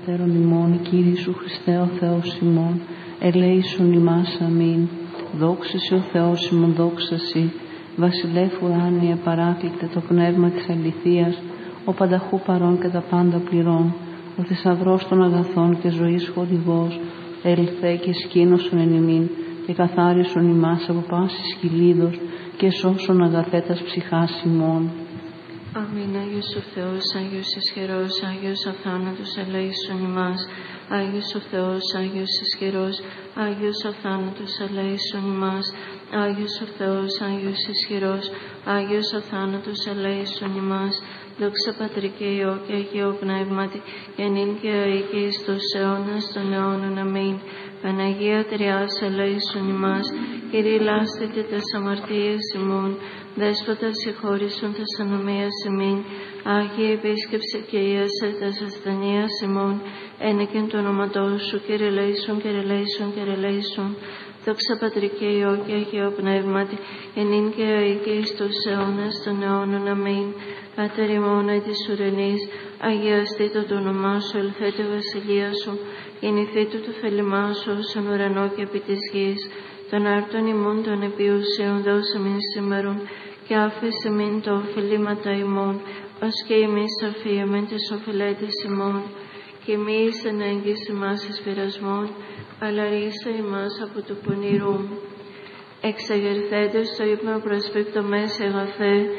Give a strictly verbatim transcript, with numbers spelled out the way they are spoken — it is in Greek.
Πατέρων ημών, Κύριε Ιησού Χριστέ ο Θεός ημών, ελέησον ημάς, αμήν. Δόξα σοι ο Θεός ημών, δόξα σοι, βασιλεύ ουράνιε παράκλητε το πνεύμα της αληθείας, ο πανταχού παρών και τα πάντα πληρών, ο θησαυρός των αγαθών και ζωής χορηγός, ελθέ και σκήνωσον εν ημίν, και καθάρισον ημάς από πάσης κυλίδος, και σώσον αγαθέτας ψυχάς ημών. Αμήν. Άγιος ο Θεός, Άγιος ισχυρός, Άγιος αθάνατος, ελέησον ημάς. Άγιος ο Θεός, Άγιος ισχυρός, Άγιος αθάνατος, ελέησον ημάς. Άγιος ο Θεός, Άγιος ισχυρός, Άγιος αθάνατος, ελέησον ημάς. Δόξα Πατρί και Υιό και Αγίο Πνεύματι, και νυν και αεί και εις τους αιώνας των αιώνων. Αμήν. Παναγία Τριάς, ελέησον ημάς. Κύριε λάστητε τας αμαρτίες ημών, Δέσποτα συγχώρησον τας ανομίας ημίν. Άγιε επίσκεψε και ίασε τας ασθενείας ημών, ένεκεν του ονόματός σου, Κύριε ελέησον, Κύριε ελέησον, Κύριε ελέησον. Δόξα Πατρί και Υιό και Αγίο Πνεύματι, και νυν και αεί και εις τους αιώνας των αιώνων. Αμήν. Πάτερ ημών αι της ουρανής, αγιαστήτω το όνομά σου, ελθέτω η βασιλεία σου, γεννηθήτω το θέλημά σου, στον ουρανό και επί της γης. Των άρτων ημών των επιούσεων δώσε μην σήμερον, και άφησε μην το οφειλήματα ημών, ως και εμείς αφίεμεν τες οφειλέτες ημών. Και μη εις ενέγγις ημάς εις πειρασμόν, αλλά ρίσε ημάς από του πονηρού. Εξαγερθέντες το ύπνο προσπίπτω μέσα αγαθέ,